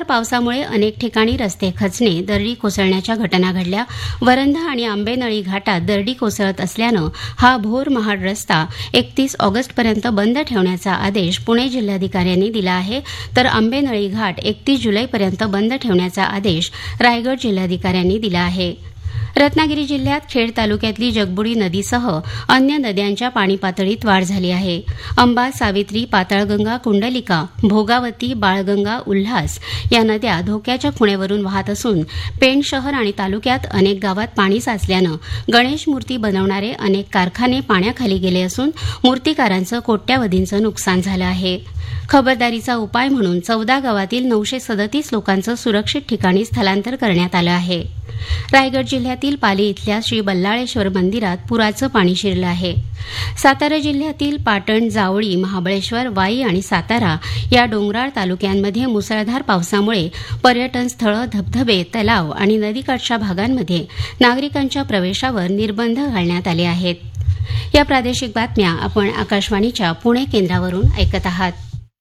मुसळधार पावसामुळे अनेक ठिकाणी रस्ते खचणे, दरडी कोसळण्याच्या घटना घडल्या. वरंधा आणि आंबेनळी घाटात दरडी कोसळत असल्यानं हा भोर महाड रस्ता 31 ऑगस्टपर्यंत बंद ठेवण्याचा आदेश पुणे जिल्हाधिकाऱ्यांनी दिला आहे, तर आंबेनळी घाट 31 जुलैपर्यंत बंद ठेवण्याचा आदेश रायगड जिल्हाधिकाऱ्यांनी दिला आहे. रत्नागिरी जिल्ह्यात खेड तालुक्यातली जगबुडी नदीसह अन्य नद्यांच्या पाणी पातळीत वाढ झाली आहे. अंबा, सावित्री, पाताळगंगा, कुंडलिका, भोगावती, बाळगंगा, उल्हास या नद्या धोक्याच्या खुणेवरून वाहत असून पेण शहर आणि तालुक्यात अनेक गावात पाणी साचल्यानं गणेश मूर्ती बनवणारे अनेक कारखाने पाण्याखाली गेले असून मूर्तिकारांचं कोट्यावधींचं नुकसान झालं आहे. खबरदारीचा उपाय म्हणून 14 गावातील 937 लोकांचं सुरक्षित ठिकाणी स्थलांतर करण्यात आलं आहे. रायगड जिल्ह्यातील पाली इथल्या श्री बल्लाळेश्वर मंदिरात पुराचं पाणी शिरलं आहे. सातारा जिल्ह्यातील पाटण, जावळी, महाबळेश्वर, वाई आणि सातारा या डोंगराळ तालुक्यांमध्ये मुसळधार पावसामुळे पर्यटन स्थळं, धबधबे, तलाव आणि नदीकाठच्या भागांमध्ये नागरिकांच्या प्रवेशावर निर्बंध घालण्यात आले आहेत. या प्रादेशिक बातम्या आपण आकाशवाणीच्या पुणे केंद्रावरून ऐकत आहात.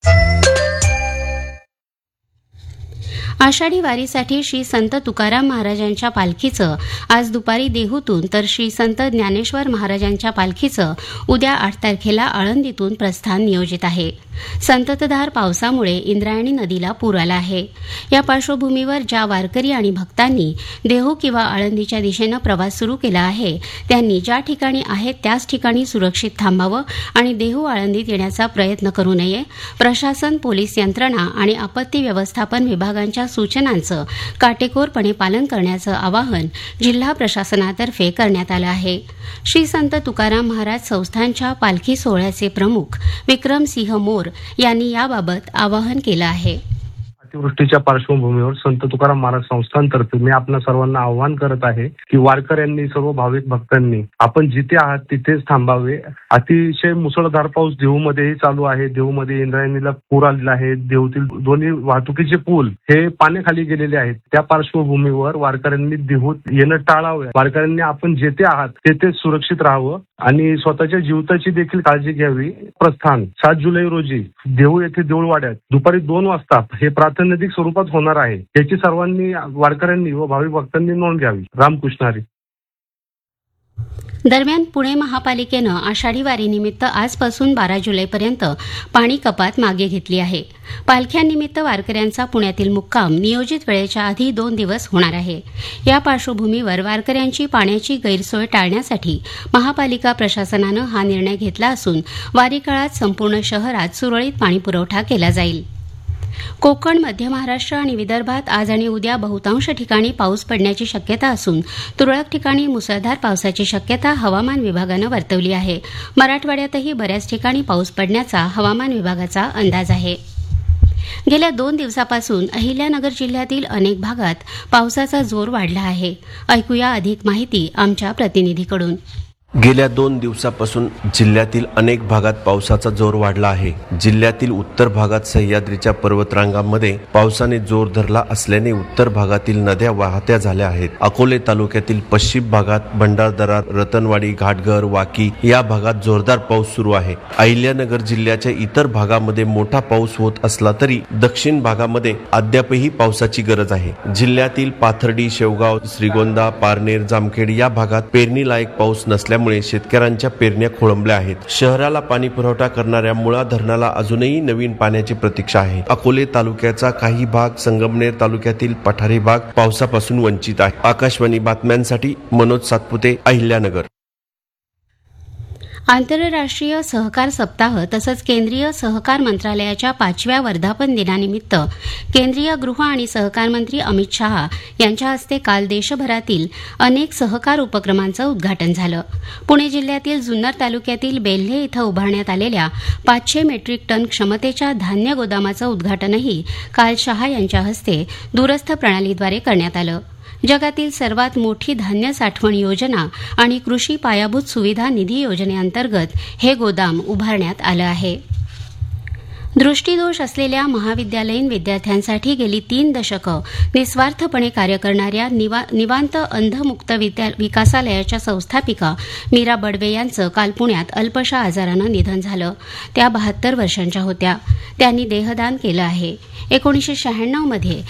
आषाढी वारीसाठी श्री संत तुकाराम महाराजांच्या पालखीचं आज दुपारी देहूतून तर श्री संत ज्ञानेश्वर महाराजांच्या पालखीचं उद्या 8 तारखेला आळंदीतून प्रस्थान नियोजित आहे. संततधार पावसामुळे इंद्रायणी नदीला पूर आला आहे. या पार्श्वभूमीवर ज्या वारकरी आणि भक्तांनी देहू किंवा आळंदीच्या दिशेनं प्रवास सुरू केला आहे त्यांनी ज्या ठिकाणी आहेत त्याच ठिकाणी सुरक्षित थांबावं आणि देहू आळंदीत येण्याचा प्रयत्न करू नये. प्रशासन, पोलीस यंत्रणा आणि आपत्ती व्यवस्थापन विभागांच्या सूचनांचं काटेकोरपणे पालन करण्याचं आवाहन जिल्हा प्रशासनातर्फे करण्यात आलं आहे. श्री संत तुकाराम महाराज संस्थानच्या पालखी सोहळ्याचे प्रमुख विक्रमसिंह मोर यांनी याबाबत आवाहन केलं आहे. अतिवृष्टीच्या पार्श्वभूमीवर संत तुकाराम महाराज संस्थानतर्फे मी आपल्या सर्वांना आवाहन करत आहे की वारकऱ्यांनी, सर्व भाविक भक्तांनी आपण जिथे आहात तिथेच थांबावे. अतिशय मुसळधार पाऊस देहूमध्येही चालू आहे. देहूमध्ये इंद्रायणीला पूर आलेला आहे. देहूतील दोन्ही वाहतुकीचे पूल हे पाण्याखाली गेलेले आहेत. त्या पार्श्वभूमीवर वारकऱ्यांनी देहूत येणं टाळावे. वारकऱ्यांनी आपण जिथे आहात तेथेच सुरक्षित राहावं आणि स्वतःच्या जीविताची देखील काळजी घ्यावी. प्रस्थान 7 जुलै रोजी देहू येथे देऊळवाड्यात दुपारी 2 वाजता हे प्रातिनिधिक स्वरूपात होणार आहे. याची सर्वांनी वारकऱ्यांनी व भाविक भक्तांनी नोंद घ्यावी. रामकृष्ण हरी. दरम्यान पुणे महापालिकेनं आषाढी वारीनिमित्त आजपासून 12 जुलैपर्यंत पाणी कपात मागे घेतली आहे. पालख्यांनिमित्त वारकऱ्यांचा पुण्यातील मुक्काम नियोजित वेळेच्या आधी 2 दिवस होणार आहे. या पार्श्वभूमीवर वारकऱ्यांची पाण्याची गैरसोय टाळण्यासाठी महापालिका प्रशासनानं हा निर्णय घेतला असून वारी काळात संपूर्ण शहरात सुरळीत पाणीपुरवठा केला जाईल. कोकण, मध्य महाराष्ट्र आणि विदर्भात आज आणि उद्या बहुतांश ठिकाणी पाऊस पडण्याची शक्यता असून तुरळक ठिकाणी मुसळधार पावसाची शक्यता हवामान विभागानं वर्तवली आहे. मराठवाड्यातही बऱ्याच ठिकाणी पाऊस पडण्याचा हवामान विभागाचा अंदाज आहे. गेल्या 2 दिवसापासून अहिल्यानगर जिल्ह्यातील अनेक भागात पावसाचा जोर वाढला आहे. ऐकूया अधिक माहिती आमच्या प्रतिनिधीकडून. गेल्या 2 दिवसापासून जिल्ह्यातील अनेक भागात पावसाचा जोर वाढला आहे. जिल्ह्यातील उत्तर भागात सह्याद्रीच्या पर्वतरांगांमध्ये पावसाने जोर धरला असल्याने उत्तर भागातील नद्या वाहत्या झाल्या आहेत. अकोले तालुक्यातील पश्चिम भागात भंडारदरा, रतनवाडी, घाटघर, वाकी या भागात जोरदार पाऊस सुरू आहे. अहिल्यानगर जिल्ह्याच्या इतर भागामध्ये मोठा पाऊस होत असला तरी दक्षिण भागामध्ये अद्यापही पावसाची गरज आहे. जिल्ह्यातील पाथर्डी, शेवगाव, श्रीगोंदा, पारनेर, जामखेड या भागात पेरणीलायक पाऊस नसल्यामुळे शेतकऱ्यांच्या पेरण्या खोळंबल्या आहेत. शहराला पाणी पुरवठा करणाऱ्या मुळा धरणाला अजूनही नवीन पाण्याची प्रतीक्षा आहे. अकोले तालुक्याचा काही भाग, संगमनेर तालुक्यातील पठारी भाग पावसापासून वंचित आहे. आकाशवाणी बातम्यांसाठी मनोज सातपुते, अहिल्यानगर. आंतरराष्ट्रीय सहकार सप्ताह तसंच केंद्रीय सहकार मंत्रालयाच्या 5व्या वर्धापन दिनानिमित्त केंद्रीय गृह आणि सहकार मंत्री अमित शहा यांच्या हस्ते काल देशभरातील अनेक सहकार उपक्रमांचं उद्घाटन झालं. पुणे जिल्ह्यातील जुन्नर तालुक्यातील बेल्हे इथं उभारण्यात आलेल्या 500 मेट्रिक टन क्षमतेच्या धान्य गोदामाचं उद्घाटनही काल शहा यांच्या हस्ते दूरस्थ प्रणालीद्वारे करण्यात आलं. जगातील सर्वात मोठी धान्य साठवण योजना आणि कृषी पायाभूत सुविधा निधी योजनेअंतर्गत हे गोदाम उभारण्यात आलं आहे. दृष्टीदोष असलेल्या महाविद्यालयीन विद्यार्थ्यांसाठी गेली 3 दशकं निस्वार्थपणे कार्य करणाऱ्या निवांत अंधमुक्त विकासालयाच्या संस्थापिका मीरा बडवे यांचं काल पुण्यात अल्पशा आजारानं निधन झालं. त्या 72 वर्षांच्या होत्या. त्यांनी देहदान केलं आहे. 1996 मध्ये